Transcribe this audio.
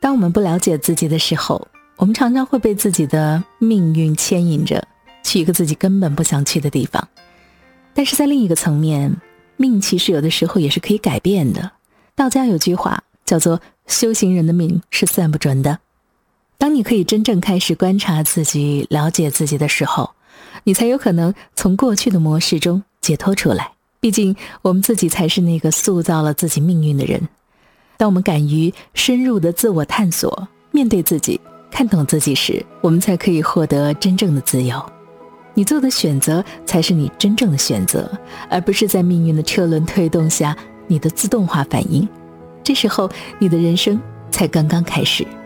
当我们不了解自己的时候，我们常常会被自己的命运牵引着去一个自己根本不想去的地方。但是在另一个层面，命其实有的时候也是可以改变的。道家有句话叫做修行人的命是算不准的。当你可以真正开始观察自己，了解自己的时候，你才有可能从过去的模式中解脱出来。毕竟我们自己才是那个塑造了自己命运的人。当我们敢于深入的自我探索，面对自己，看懂自己时，我们才可以获得真正的自由。你做的选择才是你真正的选择，而不是在命运的车轮推动下你的自动化反应。这时候你的人生才刚刚开始。